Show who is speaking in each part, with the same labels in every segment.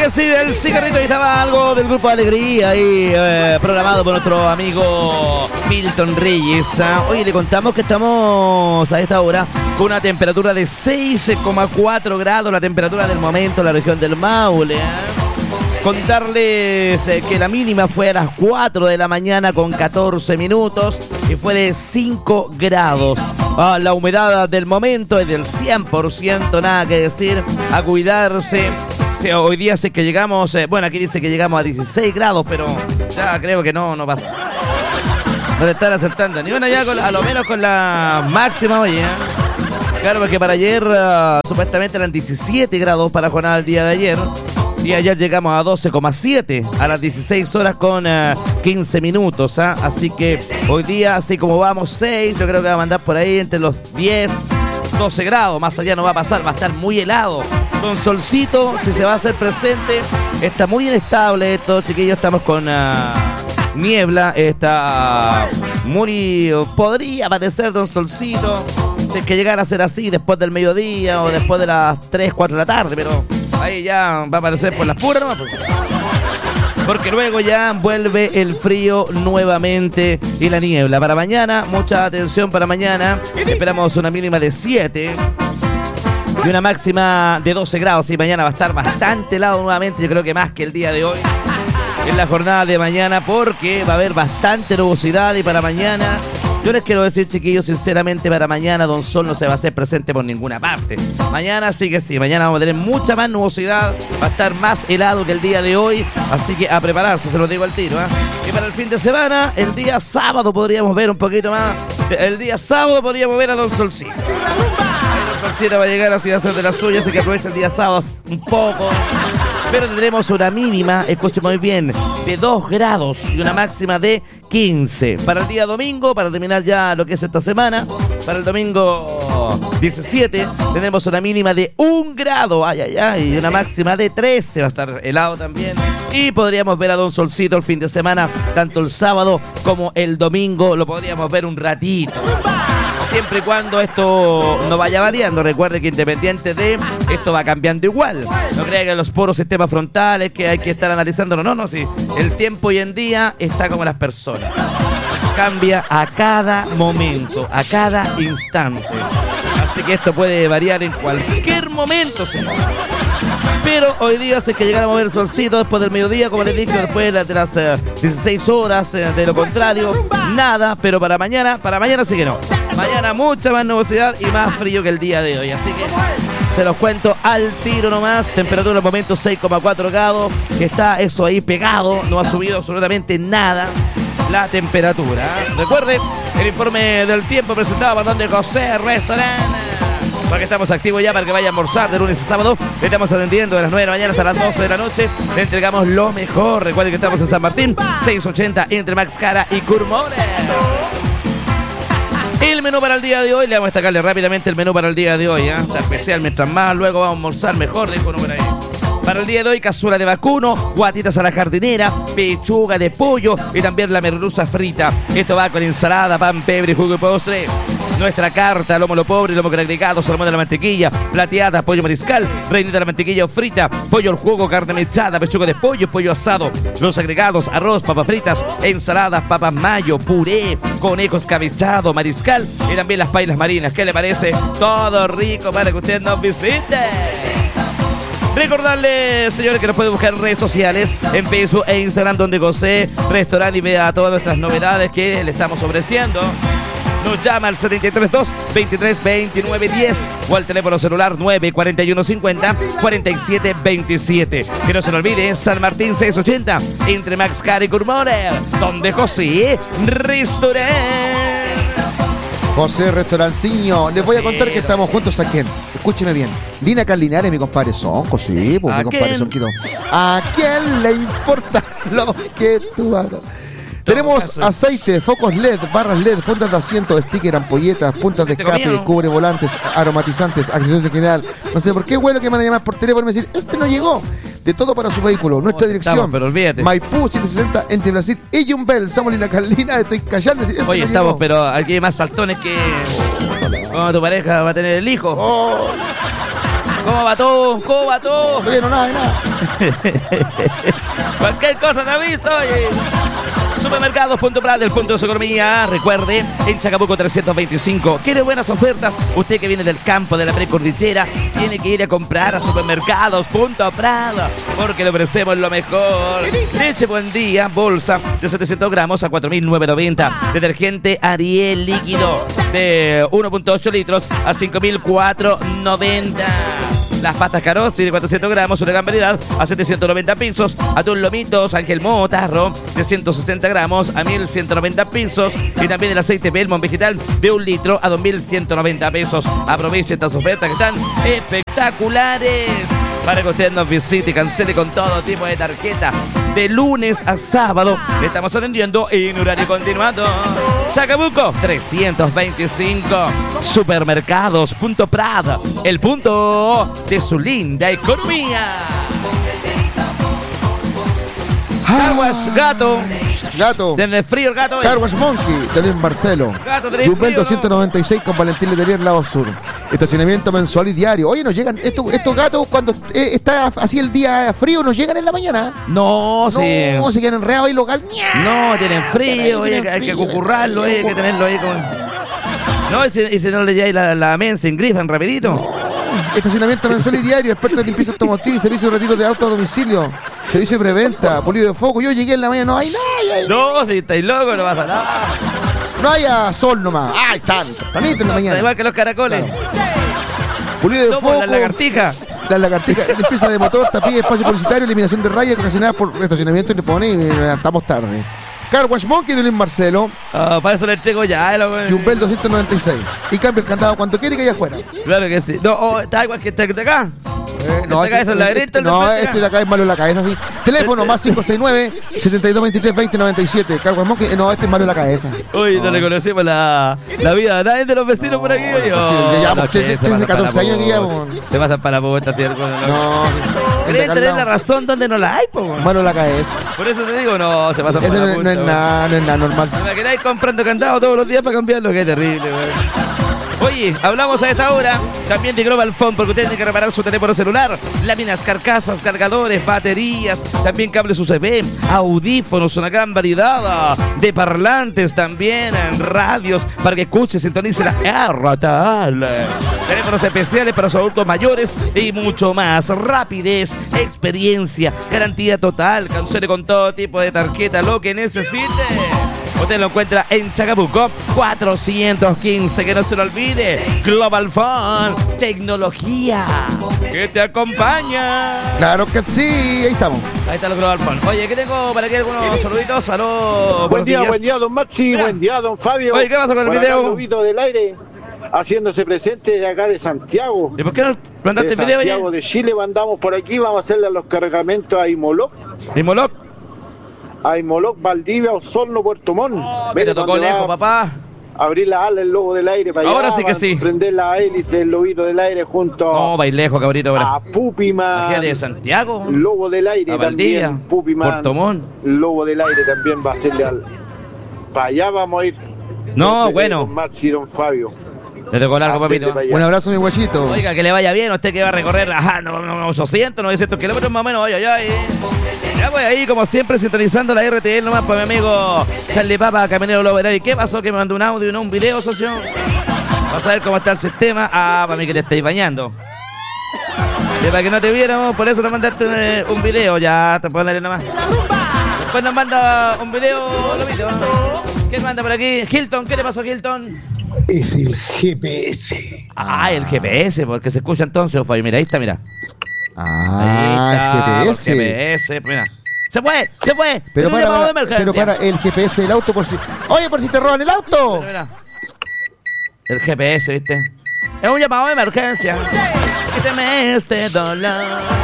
Speaker 1: sí, el cigarrito. Ahí estaba algo del grupo Alegría ahí programado por nuestro amigo Milton Reyes. Oye, le contamos que estamos a esta hora con una temperatura de 6,4 grados, la temperatura del momento en la región del Maule. Contarles que la mínima fue a las 4 de la mañana con 14 minutos y fue de 5 grados. La humedad del momento es del 100%, nada que decir, a cuidarse. Hoy día sé que llegamos, bueno, aquí dice que llegamos a 16 grados, pero ya creo que no pasa. No le están acertando ni una ya, a lo menos con la máxima, oye. Claro, porque para ayer supuestamente eran 17 grados para la jornada del día de ayer. Y ayer llegamos a 12,7 a las 16 horas con 15 minutos. Así que hoy día, así como vamos 6, yo creo que va a mandar por ahí entre los 10, 12 grados. Más allá no va a pasar, va a estar muy helado. Con solcito, si se va a hacer presente, está muy inestable esto, chiquillos. Estamos con niebla, está muy... podría aparecer don solcito, si es que llegara a ser así después del mediodía o después de las 3, 4 de la tarde, pero ahí ya va a aparecer por las puras nomás, pues. Porque luego ya vuelve el frío nuevamente y la niebla. Para mañana, mucha atención para mañana. Esperamos una mínima de 7 y una máxima de 12 grados. Y mañana va a estar bastante helado nuevamente, yo creo que más que el día de hoy. En la jornada de mañana, porque va a haber bastante nubosidad. Y para mañana, yo les quiero decir, chiquillos, sinceramente, para mañana Don Sol no se va a hacer presente por ninguna parte. Mañana sí que sí, mañana vamos a tener mucha más nubosidad, va a estar más helado que el día de hoy, así que a prepararse, se lo digo al tiro, Y para el fin de semana, el día sábado podríamos ver un poquito más, el día sábado podríamos ver a Don Solcito. Don Solcito va a llegar así a hacer de las suyas, así que aprovecha el día sábado un poco. Pero tendremos una mínima, escuchen muy bien, de 2 grados y una máxima de 15. Para el día domingo, para terminar ya lo que es esta semana, para el domingo 17, tenemos una mínima de 1 grado, y una máxima de 13. Va a estar helado también. Y podríamos ver a Don Solcito el fin de semana, tanto el sábado como el domingo, lo podríamos ver un ratito. Siempre y cuando esto no vaya variando. Recuerde que independiente de esto va cambiando igual. No crea que los puros sistemas frontales que hay que estar analizándolo. No, sí. El tiempo hoy en día está como las personas. Cambia a cada momento, a cada instante. Así que esto puede variar en cualquier momento, señor. Pero hoy día si es que llegáramos a ver el solcito después del mediodía, como les dije, después de las 16 horas, de lo contrario, nada. Pero para mañana sí que no. Mañana mucha más nubosidad y más frío que el día de hoy. Así que se los cuento al tiro nomás. Temperatura en el momento 6,4 grados. Que está eso ahí pegado. No ha subido absolutamente nada la temperatura. Recuerde, el informe del tiempo presentado por Don José Restaurante. Porque estamos activos ya para que vaya a almorzar de lunes a sábado. Le estamos atendiendo de las 9 de la mañana hasta las 12 de la noche. Le entregamos lo mejor. Recuerden que estamos en San Martín, 680 entre Max Cara y Curmore. El menú para el día de hoy, le vamos a destacarle rápidamente el menú para el día de hoy, Está especial, mientras más luego vamos a almorzar mejor, dijo uno por ahí. Para el día de hoy, cazuela de vacuno, guatitas a la jardinera, pechuga de pollo y también la merluza frita. Esto va con ensalada, pan, pebre, jugo y postre. Nuestra carta, lomo lo pobre, lomo con agregado, salmón de la mantequilla, plateada, pollo mariscal, reinita de la mantequilla frita, pollo al jugo, carne mechada, pechuga de pollo, pollo asado, los agregados, arroz, papas fritas, ensaladas, papas mayo, puré, conejo escabechado, mariscal y también las pailas marinas. ¿Qué le parece? Todo rico para que usted nos visite. Recordarle, señores, que nos puede buscar en redes sociales, en Facebook e Instagram, donde José Restaurante, y vea todas nuestras novedades que le estamos ofreciendo. Nos llama al 732-23-29-10 o al teléfono celular 941-50-47-27. Que no se nos olvide, San Martín 680, entre Max Cara y Curmore, donde José Restaurante.
Speaker 2: José Restauranciño, les voy a contar que estamos juntos a quién. Escúcheme bien. Lina Carlinares, mi compadre Sonco, sí, pues mi compadre Sonquito. ¿A quién le importa lo que tú hagas? Tenemos aceite, focos LED, barras LED, fundas de asiento, sticker, ampolletas, puntas de escape, cubre volantes, aromatizantes, accesorios de general. No sé por qué bueno que me van a llamar por teléfono y me decir, este no llegó. De todo para su vehículo. Nuestra dirección,
Speaker 1: pero olvídate.
Speaker 2: Maipú 760 entre Brasil y Yumbel. Somos Lina Carlina, estoy callando. Este
Speaker 1: Oye, no estamos, llegó. Pero aquí hay más saltones que cuando tu pareja va a tener el hijo. ¿Cómo va todo? ¿Cómo va todo?
Speaker 2: Oye, no, nada.
Speaker 1: Cualquier cosa te aviso, oye. Supermercados.prat, el punto de su economía. Recuerde, en Chacabuco 325. ¿Quiere buenas ofertas? Usted que viene del campo de la precordillera tiene que ir a comprar a Supermercados.prat porque le ofrecemos lo mejor. Leche Buen Día, bolsa de 700 gramos a 4.990. Detergente Ariel líquido de 1.8 litros a 5.490. Las pastas Carosi de 400 gramos, una gran variedad, a 790 pesos. Atún Lomitos, Ángel Motarro, de 160 gramos, a 1.190 pesos. Y también el aceite Belmont vegetal de 1 litro a 2.190 pesos. Aproveche estas ofertas que están espectaculares para que usted nos visite y cancele con todo tipo de tarjeta. De lunes a sábado le estamos atendiendo en horario continuado. Chacabuco 325. Supermercados.prat, el punto de su linda economía. Caguas Gato. Tiene frío el gato.
Speaker 2: Car Wash Monkey, Telín Marcelo. Jumbel 296 con Valentín Letelier, Lado Sur. Estacionamiento mensual y diario. Oye, nos llegan estos gatos cuando está así el día frío, nos llegan en la mañana.
Speaker 1: No, sí.
Speaker 2: No, se quedan enredados ahí local.
Speaker 1: No, tienen frío, hay que cucurrarlo, hay que tenerlo ahí con... No, y si no le lleváis la mensa, engrifan rapidito.
Speaker 2: No. Estacionamiento mensual y diario, experto en limpieza automotriz, servicio de retiro de auto a domicilio, servicio de preventa, pulido de foco. Yo llegué en la mañana, no hay nada.
Speaker 1: No, si estáis locos, no pasa nada.
Speaker 2: No haya sol nomás. Ahí están, tanito en la mañana.
Speaker 1: Igual que los caracoles.
Speaker 2: Claro. Pulido de foco.
Speaker 1: La lagartija.
Speaker 2: La lagartija, limpieza de motor, tapiz, espacio publicitario, eliminación de rayas ocasionadas por estacionamiento y le pone y levantamos tarde. Car Wash Monkey de Luis Marcelo.
Speaker 1: Para eso le entrego ya,
Speaker 2: Jumbel 296. Y cambia el candado cuando quiere que haya afuera.
Speaker 1: Claro que sí. No, está igual que este de acá.
Speaker 2: No,
Speaker 1: este es la derecha,
Speaker 2: no, este de acá es malo en la cabeza, sí. Teléfono más 569-7223-2097. Car Wash Monkey, no, este es malo en la cabeza.
Speaker 1: Uy, no le conocimos la vida a nadie de los vecinos por aquí.
Speaker 2: Ya, pues, tiene 14 años que ya.
Speaker 1: Se pasan para la puerta, ¿cierto?
Speaker 2: No.
Speaker 1: Quería tener la razón donde no la hay, po.
Speaker 2: Malo en la cabeza.
Speaker 1: Por eso te digo, no, se pasa para la puerta.
Speaker 2: No es nada normal.
Speaker 1: Me quedáis comprando candado todos los días para cambiarlo, que es terrible, güey. Oye, hablamos a esta hora también de Global Phone, porque usted tiene que reparar su teléfono celular, láminas, carcasas, cargadores, baterías, también cables USB, audífonos, una gran variedad de parlantes también, radios, para que escuche, sintonice la RTL. Teléfonos especiales para sus adultos mayores y mucho más. Rapidez, experiencia, garantía total, cancele con todo tipo de tarjeta, lo que necesite. Usted lo encuentra en Chacabuco 415, que no se lo olvide. Global Phone, tecnología que te acompaña.
Speaker 2: Claro que sí, ahí estamos.
Speaker 1: Ahí está el Global Phone. Oye, ¿qué tengo para aquí? Algunos saluditos. Saludos.
Speaker 3: Buen día, don Maxi. Mira. Buen día, don Fabio.
Speaker 1: Oye, ¿qué pasa con el video?
Speaker 3: Del aire, haciéndose presente de acá de Santiago.
Speaker 1: ¿Y por qué no mandaste el video?
Speaker 3: Santiago de Chile, mandamos por aquí. Vamos a hacerle los cargamentos a Imoloc. A Imoloc, Valdivia, Osorno, Puerto Montt.
Speaker 1: ¿Qué te tocó lejos, papá?
Speaker 3: Abrir la ala, el lobo del aire para
Speaker 1: ahora
Speaker 3: allá.
Speaker 1: Sí que sí.
Speaker 3: Prender la hélice, el lobito del aire junto
Speaker 1: no, va lejos, cabrito. Ahora.
Speaker 3: A Pupiman.
Speaker 1: de Santiago.
Speaker 3: Lobo del aire
Speaker 1: a Valdivia,
Speaker 3: también. Pupiman.
Speaker 1: Puerto Montt.
Speaker 3: Lobo del aire también va a hacerle al... Para allá vamos a ir.
Speaker 1: No, bueno.
Speaker 3: Don Maxi, don Fabio.
Speaker 1: Le tocó largo, papito.
Speaker 2: Un abrazo, mi guachito.
Speaker 1: Oiga, que le vaya bien. Usted que va a recorrer 800, 900 kilómetros más o menos. Oye. Ya voy ahí, como siempre, sintonizando la RTL nomás para mi amigo Charlie Papa, Caminero Lobo. ¿Y qué pasó? Que me mandó un audio y no un video, socio. Vamos a ver cómo está el sistema. Para mí que le estáis bañando. Y para que no te viéramos, por eso te mandaste un video. Ya, te puedo darle nomás. Después nos manda un video, Lobito. ¿Quién manda por aquí? Hilton, ¿qué te pasó, Hilton?
Speaker 4: Es el GPS.
Speaker 1: El GPS, porque se escucha entonces, Fabio. Mira, ahí está, mira.
Speaker 2: El
Speaker 1: GPS, mira. Se fue.
Speaker 2: Pero para el GPS del auto por si... Oye, por si te roban el auto.
Speaker 1: Mira. El GPS, ¿viste? Es un llamado de emergencia. Quíteme este dolor.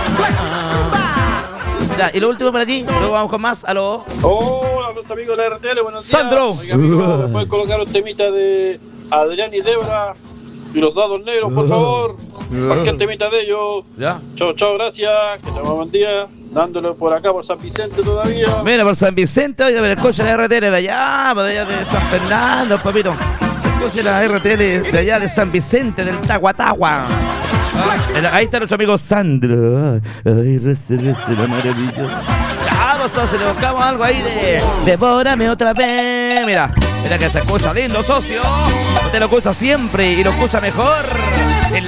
Speaker 1: Ya, y lo último por aquí, luego vamos con más. Aló.
Speaker 5: Hola, los amigos de la RTL, buenos días.
Speaker 1: Sandro.
Speaker 5: Oiga, amigo, ¿pueden colocar los temitas de Adrián y Débora y los dados negros, por favor? Cualquier temita de ellos.
Speaker 1: Ya.
Speaker 5: Chao, gracias. Que tengan buen día. Dándolo por acá, por San Vicente todavía.
Speaker 1: Mira, por San Vicente, oye, me escucha la RTL de allá, de San Fernando, papito. Se escucha la RTL de allá de San Vicente, del Tahuatahua. Ahí está nuestro amigo Sandro. Ay, la maravillosa. Vamos, socio, le buscamos algo ahí de Devórame otra vez. Mira que se escucha lindo, socio. Usted lo escucha siempre y lo escucha mejor.